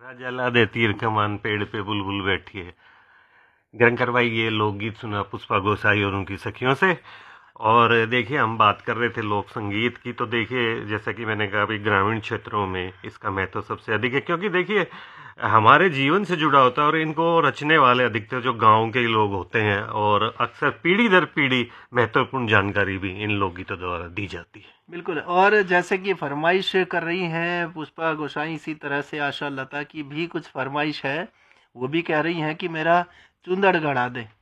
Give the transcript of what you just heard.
जला दे तीर कमान पेड़ पे बुलबुल बैठी है। निरंकर भाई ये लोकगीत सुना पुष्पा गोसाई और उनकी सखियों से। और देखिए हम बात कर रहे थे लोक संगीत की, तो देखिए जैसा कि मैंने कहा अभी ग्रामीण क्षेत्रों में इसका महत्व सबसे अधिक है, क्योंकि देखिए हमारे जीवन से जुड़ा होता है और इनको रचने वाले अधिकतर जो गांव के लोग होते हैं, और अक्सर पीढ़ी दर पीढ़ी महत्वपूर्ण जानकारी भी इन लोकगीतों द्वारा दी जाती है। बिल्कुल। और जैसे कि फरमाइश कर रही हैं पुष्पा गोसाई, इसी तरह से आशा लता की भी कुछ फरमाइश है। वो भी कह रही हैं कि मेरा चुंदड़ गड़ा दे।